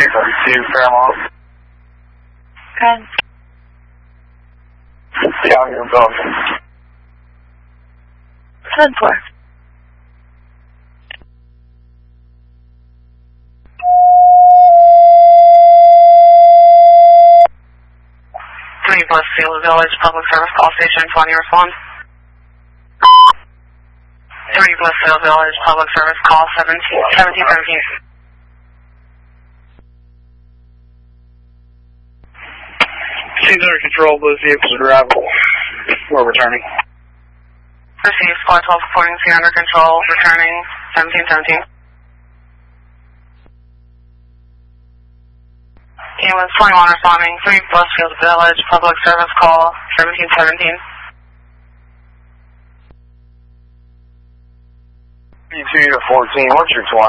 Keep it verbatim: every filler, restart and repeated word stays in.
three thirty-two, Paramount. Good. Yeah, I'm here, Belgium. seven four. three Blissfield Village, Public Service Call Station twenty, respond. three Blissfield Village, Public Service Call seventeen, seventeen seventeen. Scene's under control, both vehicles are drivable. We're returning. Received, squad twelve reporting C under control, returning seventeen seventeen. Ambulance twenty-one responding, three Blissfield Village, Public Service Call seventeen seventeen. B two to fourteen, what's your twenty?